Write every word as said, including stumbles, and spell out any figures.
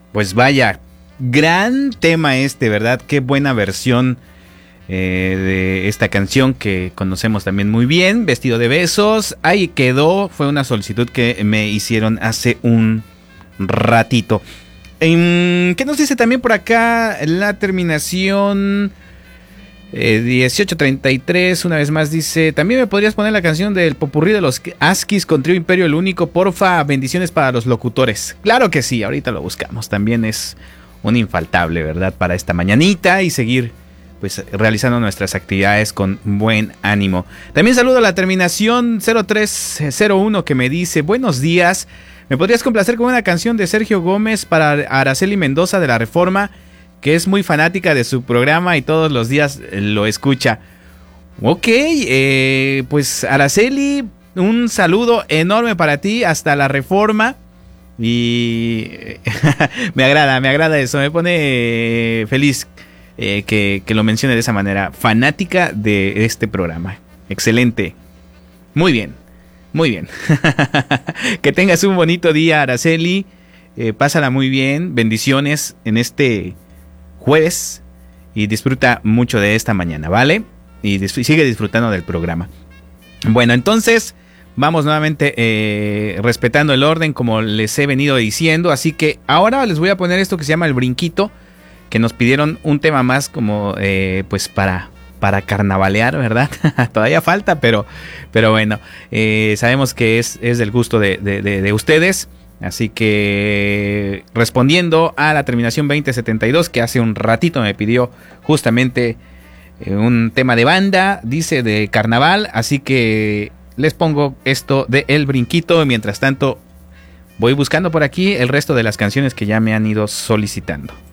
Pues vaya, gran tema este, ¿verdad? Qué buena versión eh, de esta canción que conocemos también muy bien, Vestido de Besos. Ahí quedó, fue una solicitud que me hicieron hace un ratito. ¿Qué nos dice también por acá la terminación eh, dieciocho treinta y tres? Una vez más dice: también me podrías poner la canción del popurrí de los Askis con Trío Imperio el Único, porfa, bendiciones para los locutores. Claro que sí, ahorita lo buscamos. También es un infaltable, ¿verdad? Para esta mañanita y seguir pues realizando nuestras actividades con buen ánimo. También saludo a la terminación cero tres cero uno que me dice: buenos días, ¿me podrías complacer con una canción de Sergio Gómez para Araceli Mendoza de La Reforma, que es muy fanática de su programa y todos los días lo escucha? Ok, eh, pues Araceli, un saludo enorme para ti hasta La Reforma. Y me agrada, me agrada eso, me pone feliz eh, que, que lo mencione de esa manera. Fanática de este programa. Excelente. Muy bien. Muy bien. Que tengas un bonito día, Araceli. Eh, pásala muy bien. Bendiciones en este jueves. Y disfruta mucho de esta mañana, ¿vale? Y dis- sigue disfrutando del programa. Bueno, entonces vamos nuevamente eh, respetando el orden como les he venido diciendo. Así que ahora les voy a poner esto que se llama El Brinquito, que nos pidieron un tema más como eh, pues para... para carnavalear, ¿verdad? Todavía falta, pero, pero bueno, eh, sabemos que es, es del gusto de, de, de, de ustedes. Así que respondiendo a la terminación veinte setenta y dos, que hace un ratito me pidió justamente eh, un tema de banda, dice de carnaval, así que les pongo esto de El Brinquito. Mientras tanto, voy buscando por aquí el resto de las canciones que ya me han ido solicitando.